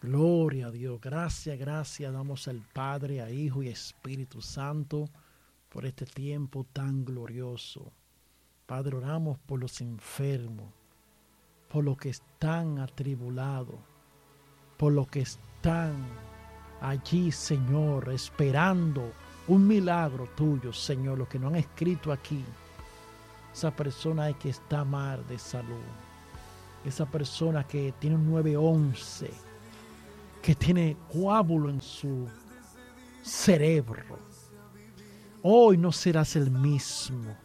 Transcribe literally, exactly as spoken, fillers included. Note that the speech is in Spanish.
Gloria a Dios. Gracias, gracias damos al Padre, a Hijo y Espíritu Santo por este tiempo tan glorioso. Padre, oramos por los enfermos, por los que están atribulados, por los que están allí, Señor, esperando un milagro tuyo, Señor, los que no han escrito aquí. Esa persona que está mal de salud, esa persona que tiene un nueve once, que tiene coágulo en su cerebro. Hoy no serás el mismo.